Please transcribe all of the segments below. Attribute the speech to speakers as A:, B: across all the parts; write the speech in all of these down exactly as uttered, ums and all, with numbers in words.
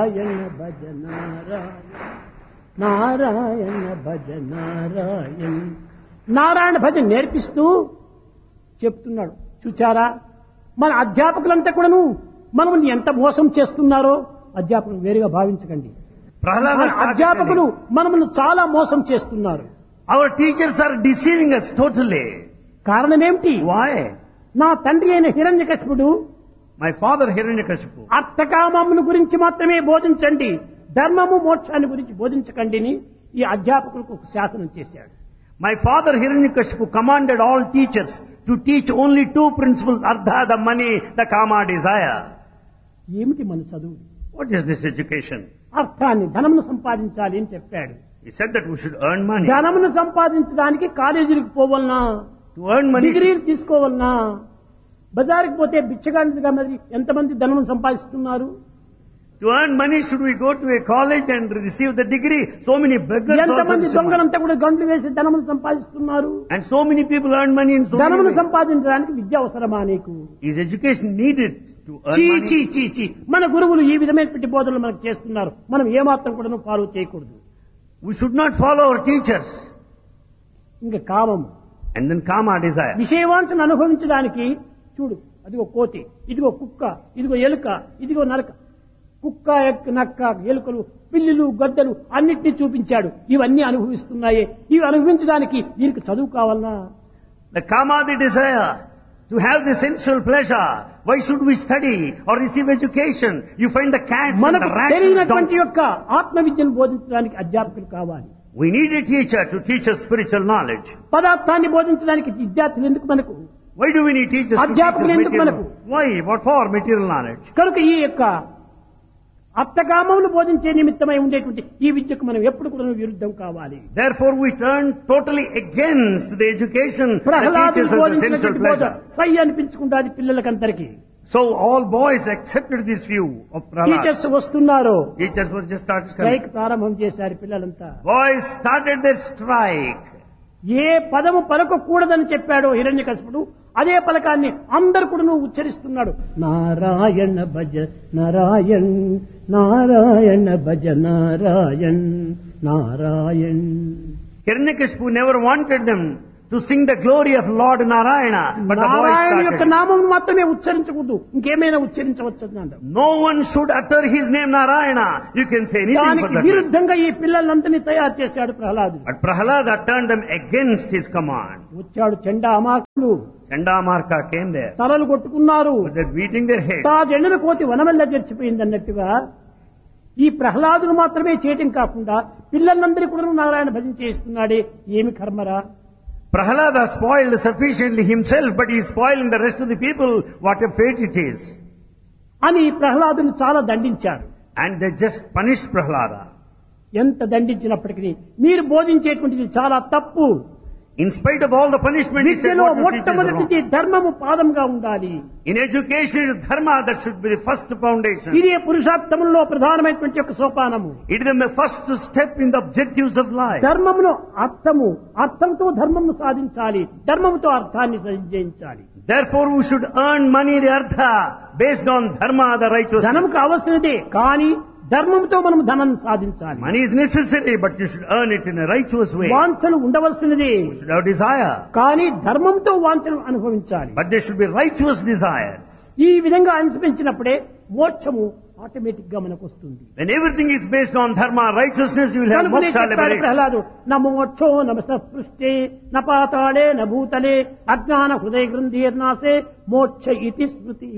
A: నారాయణ భజ నారాయణ నారాయణ భజ నారాయణ నారాయణ భజ నేర్పిస్తూ చెప్తున్నాడు. చూచారా మన అధ్యాపకులంతా కూడాను మనల్ని ఎంత మోసం చేస్తున్నారో అధ్యాపకులు వేరుగా భావించకండి. అధ్యాపకులు మనల్ని చాలా మోసం చేస్తున్నారు.
B: Our teachers are deceiving us totally.
A: కారణం ఏమిటి?
B: Why?
A: నా తండ్రి అయిన హిరణ్యకశిపుడు,
B: My father Hiranyakashipu,
A: అర్థకామమును గురించి మాత్రమే బోధించండి, ధర్మము మోక్షాన్ని గురించి బోధించకండి అని ఈ అధ్యాపకులకు ఒక శాసనం చేశాడు.
B: my father Hiranyakashipu commanded all teachers to teach only two principles: Ardha, the money, the Kama, desire.
A: ఏమిటి మన చదువు?
B: What is this education?
A: అర్థాన్ని, ధనమును సంపాదించాలి అని చెప్పాడు.
B: He said that we should earn money.
A: ధనమును సంపాదించడానికి కాలేజీలకు పోవాలనా,
B: To earn money,
A: డిగ్రీలు తీసుకోవాలనా, బజారుకి పోతే బిచ్చగాంటిగా మరి ఎంతమంది ధనమును సంపాదిస్తున్నారు?
B: to earn money, should we go to a college and receive the degree? So many beggars
A: ఎంతమంది
B: also.
A: దొంగలంతా కూడా గంటలు వేసి ధనమును సంపాదిస్తున్నారు.
B: And so many people earn money in so many
A: ధనమును
B: ways.
A: సంపాదించడానికి విద్య అవసరమా నీకు?
B: Is education needed to earn
A: చీ చీ
B: money?
A: చీ చీ మన గురువులు ఈ విధమైనటువంటి బోధనలు మనకు చేస్తున్నారు. మనం ఏమాత్రం కూడా ఫాలో చేయకూడదు.
B: We should not follow our teachers.
A: ఇంకా కామం,
B: And then Kama, desire.
A: విషయవాంఛను అనుభవించడానికి చూడు, అదిగో కోతి, ఇదిగో కుక్క, ఇదిగో ఎలుక, ఇదిగో నరక, కుక్క ఎక్క నక్క ఎలుకలు పిల్లులు గద్దలు అన్నిటినీ చూపించాడు. ఇవన్నీ అనుభవిస్తున్నాయే, ఇవి అనుభవించడానికి దీనికి చదువు కావాలనా?
B: The Kama, the desire. To have the sensual pleasure, why should we study or receive education? You find the cats and
A: మనకు
B: the rats and the
A: తెలియనటువంటి
B: donkeys.
A: యొక్క ఆత్మ విద్యను బోధించడానికి అధ్యాపకులు కావాలి.
B: We need a teacher to teach us spiritual knowledge.
A: పదార్థాన్ని బోధించడానికి విద్యార్థులు ఎందుకు మనకు?
B: Why do we need teachers to teach us
A: అధ్యాపకులు ఎందుకు
B: material?
A: మనకు?
B: Why? What for? Material knowledge.
A: కనుక ఈ యొక్క అర్థకామములు బోధించే నిమిత్తమై ఉండేటువంటి ఈ విద్యకు మనం ఎప్పుడు కూడా విరుద్ధం కావాలి.
B: Therefore we turn totally against the education that
A: ప్రహ్లాదుడు
B: teaches us the sensual
A: బోధించినటువంటి బోధ
B: pleasure.
A: Sye అనిపించుకుంటాది పిల్లలకందరికీ.
B: So all boys accepted this view of Prahlad.
A: Teachers వస్తున్నారు,
B: Teachers were just started coming.
A: Strike ప్రారంభం చేశారు పిల్లలంతా.
B: Boys started their strike.
A: ఏ పదము పలకకూడదని చెప్పాడో హిరణ్యకశిపుడు అదే పలకాన్ని అందరు కూడా ఉచ్చరిస్తున్నాడు. నారాయణ భజ నారాయణ్, నారాయణ భజ Narayan, Narayan.
B: Hiranyakashipu never wanted them to sing the glory of Lord Narayana, but the boys
A: Narayana యొక్క
B: started.
A: నామం మాత్రమే ఉచ్చరించకూడదు, ఇంకేమైనా ఉచ్చరించవచ్చు అన్నాడు.
B: No one should utter his name Narayana. You can say anything for
A: దానికి
B: that name.
A: విరుద్ధంగా ఈ పిల్లలందరినీ తయారు చేశాడు ప్రహ్లాదుడు.
B: But Prahlada turned them against his command.
A: వచ్చాడు చెండా అమార్కులు,
B: Chandamarka came there.
A: తలలు కొట్టుకున్నారు,
B: But they're beating their heads.
A: తా జెండన కోతి వనమల్ల చచ్చిపోయింది అన్నట్టుగా ఈ ప్రహ్లాదును మాత్రమే చేయటం కాకుండా పిల్లలందరికీ కూడా నారాయణ భజన చేస్తున్నాడే, ఏమి కర్మరా?
B: Prahlada spoiled sufficiently himself, but he is spoiling the rest of the people. What a fate it is.
A: అని ప్రహ్లాదును చాలా దండించారు.
B: And they just punished Prahlada.
A: ఎంత దండించినప్పటికీ మీరు బోధించేటువంటిది చాలా తప్పు.
B: In spite of all the punishment, he said
A: విద్యలో
B: what you teach is wrong.
A: మొట్టమొదటిది ధర్మము పాదంగా ఉండాలి.
B: In education, it is dharma that should be the first foundation.
A: ఇదే పురుషార్థములో ప్రధానమైనటువంటి ఒక సోపానము.
B: It is the first step in the objectives of life.
A: ధర్మమును అర్థము, అర్థంతో ధర్మమును సాధించాలి, ధర్మముతో అర్థాన్ని జయించాలి.
B: Therefore, we should earn money, the artha, based on dharma, the righteousness.
A: ధనము కావలసినదే కానీ ధర్మంతో మనం ధనం సాధించాలి.
B: Money is necessary, but you should earn it in a righteous way.
A: వాంఛలు ఉండవలసినదే
B: You should have desire,
A: కానీ ధర్మంతో వాంఛలు అనుభవించాలి.
B: but there should be righteous desires.
A: ఈ విధంగా అనుసరించినప్పుడే మోక్షము ఆటోమేటిక్ గా మనకు వస్తుంది.
B: When everything is based on dharma, righteousness, you will have
A: కనుకనే
B: moksha,
A: చెప్పాడు
B: liberation.
A: ప్రహ్లాదు, న మోక్షో నమ సృష్టే న పాతాళే న భూతలే అజ్ఞాన హృదయ గ్రంథీర్నాశే మోక్ష ఇతి స్మృతి.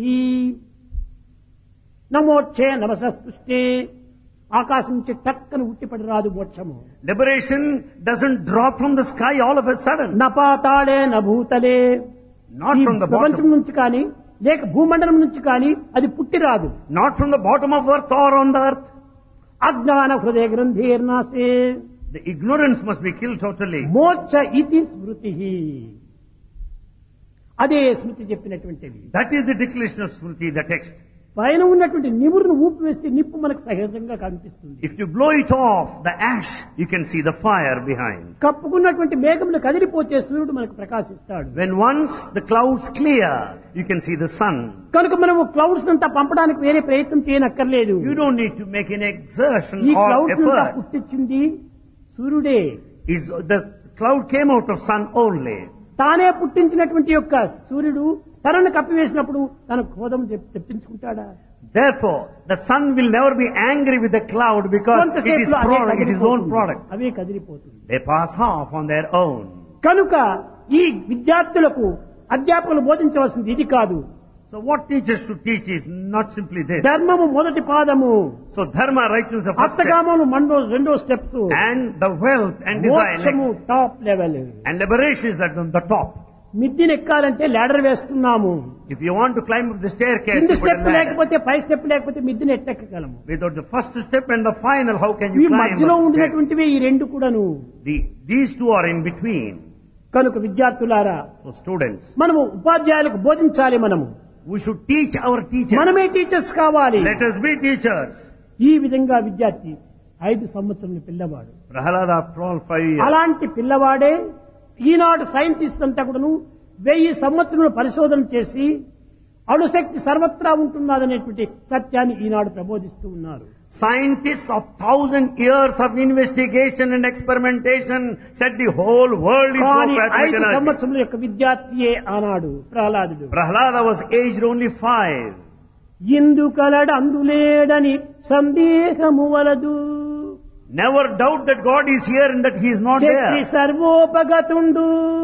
A: నమోక్షే నమ సృష్టే, ఆకాశం నుంచి టక్కన ఉట్టిపడి రాదు మోక్షము.
B: Liberation doesn't drop from the sky all of a sudden.
A: న పాతాళే న భూతలే,
B: Not
A: ఈ
B: from the
A: ప్రపంచం
B: bottom.
A: నుంచి కానీ లేక భూమండలం నుంచి కానీ అది పుట్టి రాదు.
B: Not from the bottom of earth or on the earth.
A: అజ్ఞాన హృదయ గ్రంథీర్నాశే
B: The ignorance must be killed totally.
A: మోక్ష ఇతి స్మృతి. అదే స్మృతి చెప్పినటువంటిది.
B: That is the declaration of Smriti, the text.
A: పైన ఉన్నటువంటి నివురును ఊపి వేస్తే నిప్పు మనకు సహజంగా కనిపిస్తుంది.
B: If you blow it off, the ash, you can see the fire behind.
A: కప్పుకున్నటువంటి మేఘములు కదిలిపోతే సూర్యుడు మనకు ప్రకాశిస్తాడు.
B: When once the clouds clear, you can see the sun.
A: కనుక మనము క్లౌడ్స్ అంతా పంపడానికి వేరే ప్రయత్నం చేయనక్కర్లేదు.
B: You don't need to make an exertion
A: ఈ
B: or
A: క్లౌడ్స్ అంతా
B: effort.
A: పుట్టించింది సూర్యుడే.
B: It's, the cloud came out of sun only.
A: తానే పుట్టించినటువంటి యొక్క సూర్యుడు తనను కప్పివేసినప్పుడు తన క్రోధం తెప్పించుకుంటాడా?
B: Therefore, the sun will never be angry with the cloud because it is product, it is own product.
A: Away కదిలిపోతుంది.
B: They pass off on their own.
A: కనుక ఈ విద్యార్థులకు అధ్యాపకులు బోధించవలసింది ఇది కాదు.
B: So what teachers should teach is not simply this.
A: ధర్మము మొదటి పాదము.
B: So dharma, righteousness, the first step.
A: అత్తగామము మండో రెండో steps.
B: And the wealth and desire
A: మోక్షము
B: next.
A: Top level.
B: And liberation is at the top.
A: మిద్దిని ఎక్కాలంటే లాడర్ వేస్తున్నాము.
B: If you want to climb up the staircase,
A: కింది
B: you put a
A: step
B: ladder.
A: లేకపోతే పై step లేకపోతే మిద్దిని ఎట్టెక్కగలము.
B: Without the first step and the final, how can
A: ఈ
B: you climb
A: మధ్యలో
B: up the stair?
A: ఉండినటువంటివి ఈ రెండు కూడాను.
B: The, these two are in between.
A: కనుక విద్యార్థులారా,
B: So students,
A: మనము ఉపాధ్యాయులకు బోధించాలి. మనము
B: we should teach our teachers.
A: మనమే టీచర్స్ కావాలి.
B: Let us be teachers.
A: ఈ విధంగా విద్యార్థి ఐదు సంవత్సరాల పిల్లవాడు.
B: Prahalada, after all, five years.
A: అలాంటి పిల్లవాడే ఈనాడు సైంటిస్ట్ అంతా కూడాను వెయ్యి సంవత్సరాలు పరిశోధన చేసి అణుశక్తి సర్వత్రా ఉంటున్నదనేటువంటి సత్యాన్ని ఈనాడు ప్రబోధిస్తూ ఉన్నారు.
B: Scientists of thousand years of investigation and experimentation said the whole world is so
A: కానీ
B: atomic
A: ఐదు
B: energy.
A: సంవత్సరాల యొక్క విద్యార్థియే ఆనాడు ప్రహ్లాదుడు.
B: Prahalada was aged only five.
A: ఇందు కలడు అందులేడని సందేహము వలదు.
B: Never doubt that God is here and that He is not
A: Shakti
B: there.
A: సర్వోపగతుండు.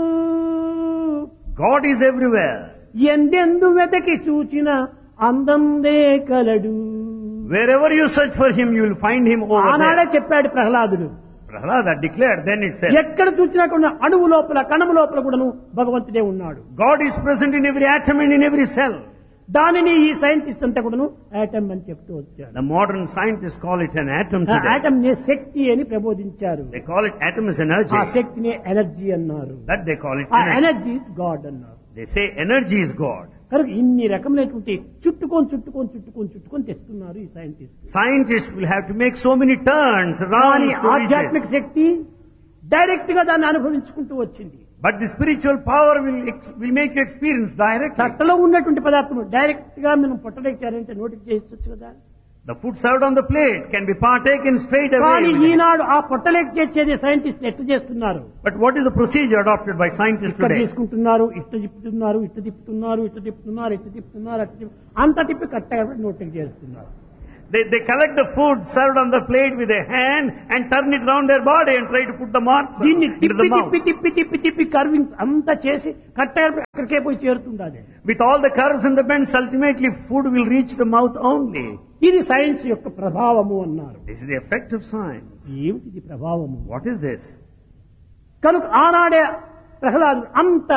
B: God is everywhere.
A: ఎందెందు వెతకి చూచిన అందందే కలడు.
B: Wherever you search for Him, you will find Him over
A: ఆనాడే
B: there.
A: చెప్పాడు ప్రహ్లాదుడు.
B: Prahalada declared then itself.
A: ఎక్కడ చూసినా కూడా అణువు లోపల కణము లోపల కూడాను భగవంతుడే ఉన్నాడు.
B: God is present in every atom and in every cell.
A: దానిని ఈ సైంటిస్ట్ అంతా కూడాను ఆటమ్ అని చెప్తూ వచ్చాడు.
B: The modern scientists call it an atom
A: ఆ
B: today.
A: ఆటమ్ నే శక్తి అని ప్రబోధించారు.
B: They call it atom is energy.
A: ఆ శక్తిని ఎనర్జీ అన్నారు.
B: That they call it
A: ఆ
B: energy.
A: ఎనర్జీ ఇస్ గాడ్ అన్నారు.
B: They say energy is God.
A: కనుక ఇన్ని రకమైనటువంటి చుట్టుకొని చుట్టుకొని చుట్టుకొని చుట్టుకొని తెస్తున్నారు ఈ scientist.
B: Scientists will have to make so many turns
A: కానీ
B: around to reach
A: ఆధ్యాత్మిక
B: this.
A: శక్తి డైరెక్ట్ గా దాన్ని అనుభవించుకుంటూ వచ్చింది.
B: But the spiritual power will ex- will make you experience directly.
A: చట్టలో ఉన్నటువంటి పదార్థం డైరెక్ట్ గా మనం పొట్టడెక్కారంటే నోటికి చేయొచ్చు కదా.
B: The food served on the plate can be partaken straight
A: కానీ
B: away.
A: ఈనాడు ఆ పొట్టలేక చేసేది సైంటిస్ట్ ఎట్లా చేస్తున్నారు?
B: But what is the procedure adopted by scientists
A: ఇక్కడ
B: today?
A: తీసుకుంటున్నారు, ఇట్లా తిప్పుతున్నారు, ఇట్లా తిప్పుతున్నారు, ఇట్లా తిప్పుతున్నారు, ఇట్లా తిప్పుతున్నారు, అట్లా తిప్పు అంత తిప్పి కరెక్ట్గా నోటికి చేస్తున్నారు.
B: They, they collect the food served on the plate with a hand and turn it around their body and try to put the marks
A: దీన్ని
B: into
A: తిప్పి
B: the mouth.
A: తిప్పి తిప్పి తిప్పి తిప్పి కర్వింగ్స్ అంతా చేసి కరెక్ట్గా అక్కడికే పోయి చేరుతుండాలి.
B: With all the curves and the bends, ultimately food will reach the mouth only.
A: ఇది సైన్స్ యొక్క ప్రభావము అన్నారు.
B: This is the effect of science.
A: ఏమిటిది ప్రభావము?
B: What is this?
A: కనుక ఆనాడే ప్రహ్లాదు అంత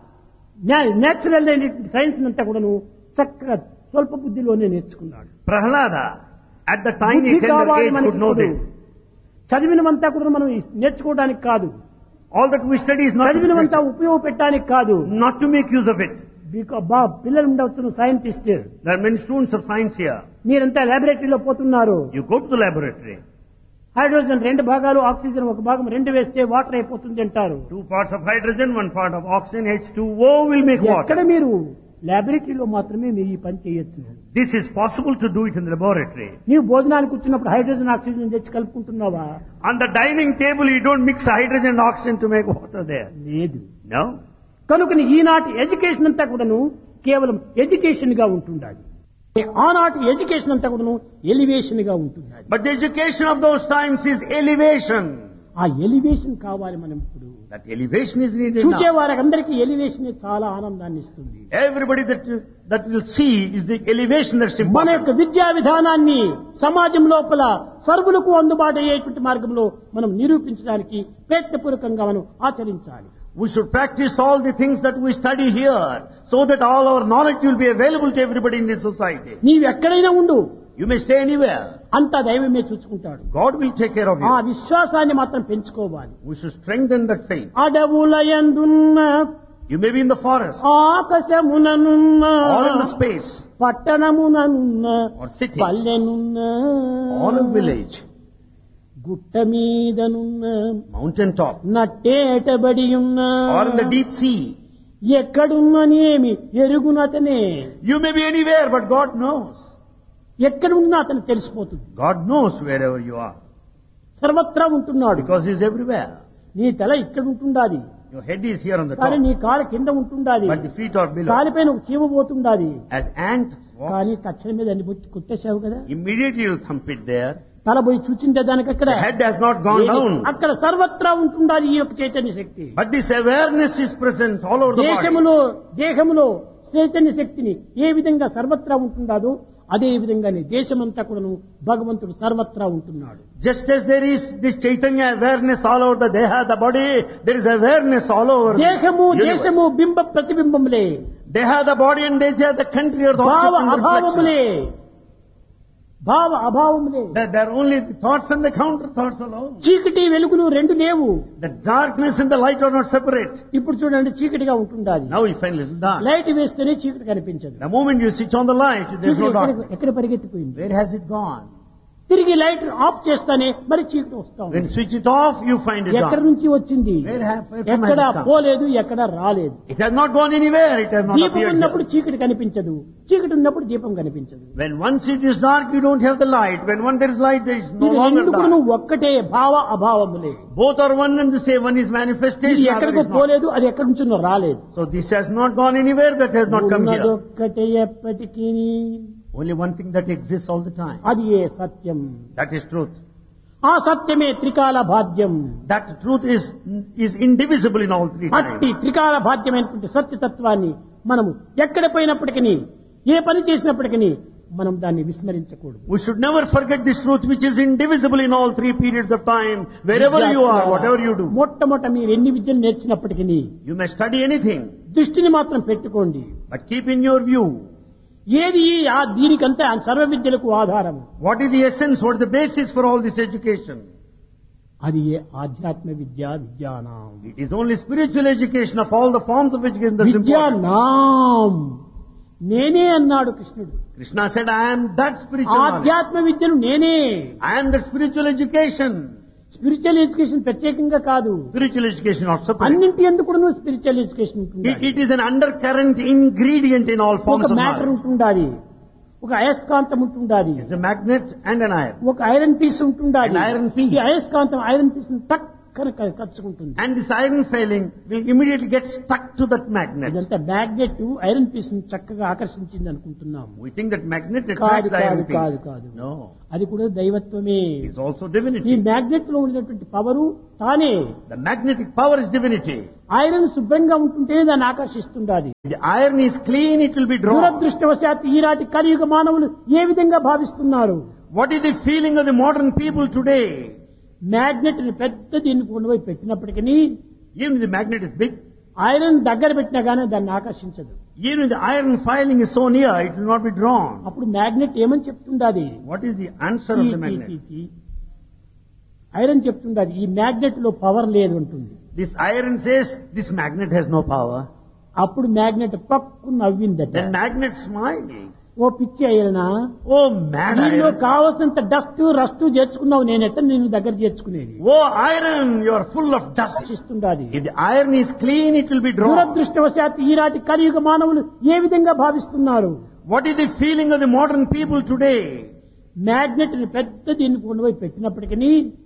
A: నేచురల్ అయినటువంటి సైన్స్ అంతా కూడాను చక్కగా స్వల్ప బుద్ధిలోనే నేర్చుకున్నాడు.
B: Prahalada, at the tiny
A: బుద్ధి
B: tender
A: కావాలి
B: age,
A: మనకి
B: could know
A: ఇప్పుడు.
B: this.
A: చదివినమంతా కూడా మనం నేర్చుకోవడానికి కాదు,
B: All that we study is not to,
A: చదివినమంతా ఉపయోగపెట్టడానికి కాదు.
B: not to make use of it.
A: బికా- బా పిల్లలు ఉండవచ్చు scientist,
B: There are many students of science here.
A: మీరంతా లాబొరేటరీలో పోతున్నారు.
B: You go to the laboratory.
A: Hydrogen రెండు భాగాలు, ఆక్సిజన్ ఒక భాగం, రెండు వేస్తే వాటర్ అయిపోతుంది అంటారు.
B: Two parts of hydrogen, one part of oxygen, H two O will make
A: ఎక్కడ
B: water.
A: మీరు లాబొరేటరీలో మాత్రమే మీరు ఈ పని చేయొచ్చు.
B: This is possible to do it in the laboratory.
A: నీవు భోజనానికి వచ్చినప్పుడు హైడ్రోజన్ ఆక్సిజన్ తెచ్చి కలుపుకుంటున్నావా?
B: On the dining table, you don't mix hydrogen and oxygen to make water there.
A: లేదు.
B: No?
A: కనుక ఈనాటి ఎడ్యుకేషన్ అంతా కూడాను కేవలం ఎడ్యుకేషన్ గా ఉంటుండాలి. ఆనాటి ఎడ్యుకేషన్ అంతా కూడాను ఎలివేషన్ గా ఉంటుండాలి.
B: But the education of those times is elevation.
A: ఆ ఎలివేషన్ కావాలి మనం ఇప్పుడు.
B: That elevation is needed
A: చూసే
B: now.
A: వారందరికీ ఎలివేషన్ చాలా ఆనందాన్ని ఇస్తుంది.
B: Everybody that that will see is the elevation that's
A: మన
B: important.
A: యొక్క విద్యా విధానాన్ని సమాజం లోపల సర్వులకు అందుబాటు అయ్యేటువంటి మార్గంలో మనం నిరూపించడానికి ప్రయత్నపూర్వకంగా మనం ఆచరించాలి.
B: We should practice all the things that we study here so that all our knowledge will be available to everybody in this society.
A: నీవు ఎక్కడైనా ఉండు,
B: You may stay anywhere.
A: అంతా దైవమే చూసుకుంటాడు.
B: God will take care of
A: ఆ
B: you.
A: విశ్వాసాన్ని మాత్రం పెంచుకోవాలి.
B: We should strengthen that faith.
A: అడవుల యందున్న
B: You may be in the forest
A: ఆకాశముననున్న
B: or in the space
A: పట్టణముననున్న
B: or city
A: పల్లెనున్న
B: or a village,
A: గుట్ట మీదనున్న
B: mountain top
A: నట్టేటబడి ఉన్న
B: or in the deep sea.
A: ఎక్కడున్ననేమి ఎరుగునతనే.
B: You may be anywhere, but God knows.
A: ఎక్కడున్నా అతను తెలిసిపోతుంది.
B: God knows wherever you are
A: సర్వత్రా ఉంటున్నాడు.
B: because He is everywhere.
A: నీ తల ఇక్కడ ఉంటుండాది,
B: Your head is here on the
A: కానీ
B: top,
A: నీ కాలు కింద ఉంటుండాది,
B: but the feet are below.
A: కాలిపైన ఒక చీమ పోతుండాది.
B: As ant
A: కానీ
B: walks,
A: తక్షణ మీద అన్ని బొచ్చి కుట్టేశావు కదా.
B: immediately you'll thump it there.
A: తల పోయి చూచిందే దానికి అక్కడ
B: The head has not gone down.
A: అక్కడ సర్వత్రా ఉంటుండాలి ఈ యొక్క చైతన్య శక్తి.
B: But this awareness is present all over the body.
A: దేశములో దేహములో చైతన్య శక్తిని ఏ విధంగా సర్వత్రా ఉంటుండాదో అదే విధంగానే దేశమంతా కూడాను భగవంతుడు సర్వత్రా ఉంటున్నాడు.
B: Just as there is this Chaitanya awareness all over the Deha, the body, there is awareness all over
A: దేహము
B: the universe.
A: దేశము బింబ ప్రతిబింబములే,
B: Deha, the body, and Deja, the country are the
A: భావ
B: object and
A: అభావములే,
B: reflection.
A: భావ అభావములే.
B: That there are only the thoughts and the counter thoughts alone.
A: చీకటి వెలుగులు రెండు లేవు.
B: The darkness and the light are not separate.
A: ఇప్పుడు చూడండి చీకటిగా ఉంటుండాలి,
B: Now you find little dark.
A: Light వేస్తేనే చీకటి కనిపించదు.
B: The moment you switch on the light, there is
A: చీకటి
B: no
A: ఎక్కడ
B: darkness.
A: ఎక్కడ పరిగెత్తిపోయింది.
B: Where has it gone?
A: తిరిగి లైట్ ఆఫ్ చేస్తానే మరి చీకటి వస్తాం.
B: When you switch it off, you find it
A: ఎక్కడి
B: dark.
A: నుంచి వచ్చింది,
B: Where have- where from has
A: ఎక్కడ
B: it come?
A: పోలేదు, ఎక్కడ రాలేదు.
B: It has not gone anywhere. It has not
A: దీపం
B: appeared
A: ఉన్నప్పుడు
B: here.
A: చీకటి కనిపించదు, చీకటి ఉన్నప్పుడు దీపం కనిపించదు.
B: When once it is dark, you don't have the light. When one there is light, there is no
A: ఇది
B: longer
A: ఎందుకు
B: dark.
A: ఒక్కటే భావ అభావములే.
B: Both are one and the same. One is
A: ఇది
B: manifestation, other
A: ఎక్కడికో
B: is not.
A: పోలేదు, అది ఎక్కడి నుంచో రాలేదు.
B: So this has not gone anywhere. That has not come here.
A: ఉన్నదొక్కటే ఎప్పటికీ,
B: Only one thing that exists all the time.
A: అది ఏ సత్యం.
B: That is truth.
A: ఆ సత్యమే త్రికాల భాద్యం.
B: That truth is is indivisible in all three
A: అట్టి
B: times.
A: త్రికాల భాద్యమైనటువంటి సత్యతత్వాన్ని మనము ఎక్కడ పోయినప్పటికీ, ఏ పని చేసినప్పటికీ మనం దాన్ని విస్మరించకూడదు.
B: We should never forget this truth, which is indivisible in all three periods of time. Wherever you are, whatever you do,
A: మొట్టమొదట మీరు ఎన్ని విద్యలు నేర్చినప్పటికీ
B: you may study anything,
A: దృష్టిని మాత్రం పెట్టుకోండి.
B: but keep in your view
A: ఏది ఆ దీనికంతా సర్వ విద్యలకు ఆధారం.
B: what is the essence, what is the basis for all this education.
A: అది ఏ ఆధ్యాత్మ విద్య విజ్ఞానం.
B: It is only spiritual education of all the forms of education that's important.
A: విజ్ఞానం నేనే అన్నాడు కృష్ణుడు.
B: Krishna said, I am that spiritual knowledge.
A: ఆధ్యాత్మ విద్యను నేనే.
B: I am that spiritual education.
A: Spiritual education ప్రత్యేకంగా కాదు,
B: Spiritual education not separate.
A: అన్నింటి ఎందుకు కూడా స్పిరిచువల్ ఎడ్యుకేషన్ ఉంటుంది.
B: It, it is an undercurrent ingredient in all forms
A: ఒక
B: of
A: మ్యాటర్
B: knowledge.
A: ఉంటుండాలి, ఒక అయస్కాంతం ఉంటుండాలి,
B: It's a magnet and an iron.
A: ఒక ఐరన్ పీస్ ఉంటుండాలి.
B: An iron piece.
A: ఈ అయస్కాంతం ఐరన్ పీస్ టక్కన కలుసుకుంటుంది.
B: And this iron failing will immediately get stuck to that magnet.
A: ఇదంతా మ్యాగ్నెట్ ఐరన్ పీస్ చక్కగా ఆకర్షించింది అనుకుంటున్నాం.
B: We think that magnet
A: కాదు
B: attracts the
A: కాదు
B: iron
A: కాదు
B: piece.
A: కాదు,
B: No.
A: అది కూడా దైవత్వమే.
B: It's also
A: ఈ
B: divinity.
A: మ్యాగ్నెట్ లో ఉన్నటువంటి పవరు తానే.
B: The magnetic power is divinity.
A: Iron శుభ్రంగా ఉంటుంటేనే దాన్ని ఆకర్షిస్తుండాలి.
B: The iron is clean, it will be drawn.
A: దురదృష్టవశాత్తు ఈనాటి కలియుగ మానవులు ఏ విధంగా భావిస్తున్నారు?
B: What is the feeling of the modern people today?
A: Magnet ని పెద్ద దీన్ని కొండపోయి పెట్టినప్పటికీ
B: Even the magnet is big,
A: iron దగ్గర పెట్టినా గానీ దాన్ని ఆకర్షించదు.
B: even the iron filing is so near, it will not be drawn.
A: అప్పుడు మ్యాగ్నెట్ ఏమని చెప్తుండాది?
B: What is the answer of the magnet?
A: Iron చెప్తుండాది ఈ మ్యాగ్నెట్ లో పవర్ లేదు అంటుంది.
B: This iron says, this magnet has no power.
A: అప్పుడు magnet పక్కు నవ్విందట.
B: Then magnet smiled.
A: ఓ పిచ్చి ఐరనా,
B: Oh, mad
A: దీనిలో
B: iron.
A: కావలసినంత డస్ట్ రస్ట్ చేర్చుకున్నావు, నేను ఎట్ట నేను దగ్గర చేర్చుకునేది
B: Oh, iron, you are full of dust.
A: ఇస్తుండాది.
B: If the iron is clean, it will be drawn.
A: దురదృష్టవశాత్తు ఈనాటి కలియుగ మానవులు ఏ విధంగా భావిస్తున్నారు?
B: What is the feeling of the modern people today?
A: Magnet ని పెద్ద దీన్ని కొండపోయి పెట్టినప్పటికీ